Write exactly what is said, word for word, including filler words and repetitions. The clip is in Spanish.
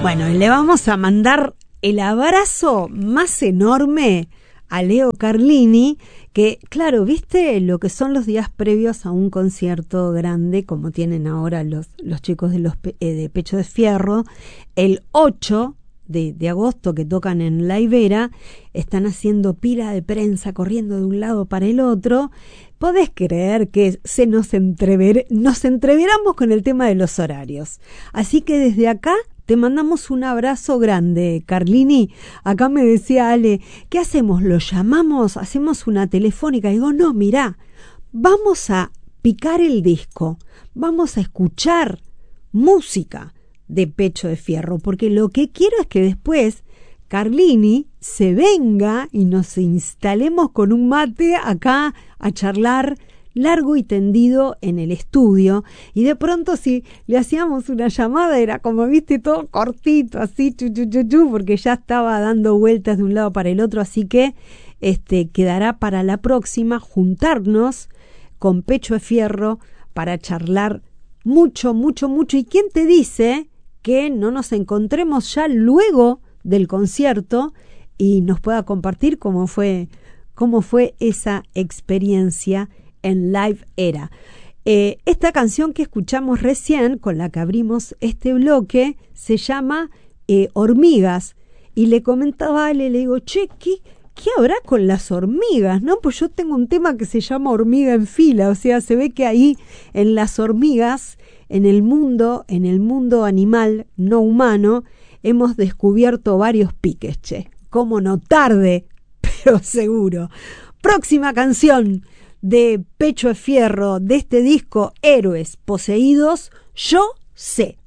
Bueno, y le vamos a mandar el abrazo más enorme a Leo Carlini, que claro, viste lo que son los días previos a un concierto grande como tienen ahora los, los chicos de, los, eh, de Pecho de Fierro. El ocho de, de agosto que tocan en La Ibera, están haciendo pila de prensa, corriendo de un lado para el otro. ¿Podés creer que se nos, entrever, nos entreveramos con el tema de los horarios? Así que desde acá te mandamos un abrazo grande, Carlini. Acá me decía Ale, ¿qué hacemos? ¿Lo llamamos? ¿Hacemos una telefónica? Y digo, no, mirá, vamos a picar el disco, vamos a escuchar música de Pecho de Fierro, porque lo que quiero es que después Carlini se venga y nos instalemos con un mate acá a charlar largo y tendido en el estudio, y de pronto si le hacíamos una llamada era como, viste, todo cortito, así, chu, chu, chu, chu, porque ya estaba dando vueltas de un lado para el otro, así que este quedará para la próxima juntarnos con Pecho de Fierro para charlar mucho, mucho, mucho. ¿Y quién te dice que no nos encontremos ya luego del concierto y nos pueda compartir cómo fue, cómo fue esa experiencia en Live Era? Eh, esta canción que escuchamos recién, con la que abrimos este bloque, se llama eh, Hormigas. Y le comentaba a Ale, le digo, che, ¿qué, ¿qué habrá con las hormigas? ¿No? Pues yo tengo un tema que se llama Hormiga en Fila. O sea, se ve que ahí en las hormigas, en el mundo, en el mundo animal no humano, hemos descubierto varios piques, che. Cómo no, tarde, pero seguro. Próxima canción de Pecho de Fierro, de este disco Héroes Poseídos, Yo Sé.